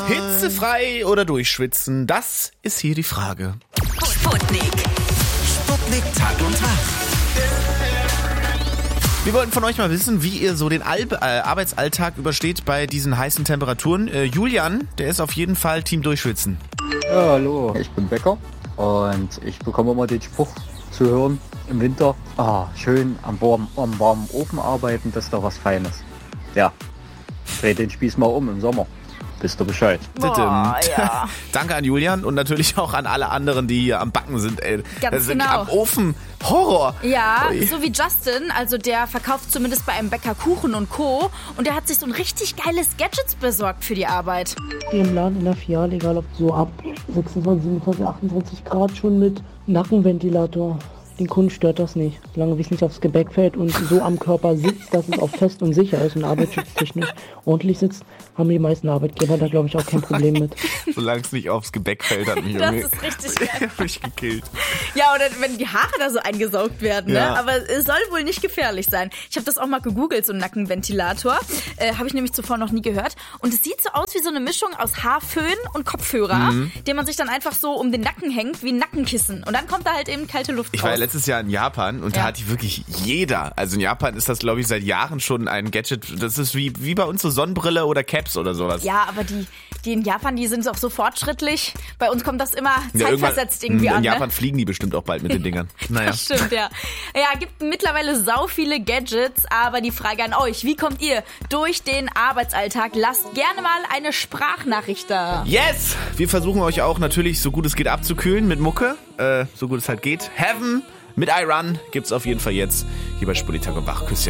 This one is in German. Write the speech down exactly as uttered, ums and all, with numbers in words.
Hitzefrei oder durchschwitzen? Das ist hier die Frage. Sputnik. Sputnik Tag und Tag. Wir wollten von euch mal wissen, wie ihr so den Al- äh, Arbeitsalltag übersteht bei diesen heißen Temperaturen. Äh, Julian, der ist auf jeden Fall Team Durchschwitzen. Ja, hallo, ich bin Bäcker und ich bekomme immer den Spruch zu hören im Winter, ah, schön am warmen, am warmen Ofen arbeiten, das ist doch was Feines. Ja, dreh den Spieß mal um im Sommer. Wisst ihr Bescheid. Boah, ja. Danke an Julian und natürlich auch an alle anderen, die hier am Backen sind. Ey. Ganz das sind genau. am Ofen Horror. Ja, Ui. so wie Justin, also der verkauft zumindest bei einem Bäcker Kuchen und Co. Und der hat sich so ein richtig geiles Gadgets besorgt für die Arbeit. Hier im Laden in der Filiale, egal ob so ab sechsundzwanzig, siebenundzwanzig, achtundzwanzig Grad schon mit Nackenventilator. Den Kunden stört das nicht, solange wie es nicht aufs Gebäck fällt und so am Körper sitzt, dass es auch fest und sicher ist und arbeitsschutztechnisch ordentlich sitzt, haben die meisten Arbeitgeber da, glaube ich, auch kein Problem mit. Solange es nicht aufs Gebäck fällt, hat mich Das irgendwie ist richtig geil. mich gekillt. Ja, oder wenn die Haare da so eingesaugt werden, ne? Ja. Aber es soll wohl nicht gefährlich sein. Ich habe das auch mal gegoogelt, so ein Nackenventilator. Äh, habe ich nämlich zuvor noch nie gehört. Und es sieht so aus wie so eine Mischung aus Haarföhn und Kopfhörer, Mhm. den man sich dann einfach so um den Nacken hängt, wie ein Nackenkissen. Und dann kommt da halt eben kalte Luft Ich war ja raus. letztes Jahr in Japan und Ja. da hat die wirklich jeder. Also in Japan ist das, glaube ich, seit Jahren schon ein Gadget. Das ist wie, wie bei uns so Sonnenbrille oder Caps oder sowas. Ja, aber die, die in Japan, die sind auch so fortschrittlich. Bei uns kommt das immer Ja, zeitversetzt irgendwann- irgendwie in an. Japan Ne? fliegen die bestimmt auch bald mit den Dingern. Naja. Das stimmt, ja. Ja, gibt mittlerweile sau viele Gadgets, aber die Frage an euch, wie kommt ihr durch den Arbeitsalltag? Lasst gerne mal eine Sprachnachricht da. Yes! Wir versuchen euch auch natürlich, so gut es geht, abzukühlen mit Mucke. Äh, so gut es halt geht. Heaven mit I Run gibt's auf jeden Fall jetzt hier bei Sputnik Tag und Wach. Küsschen.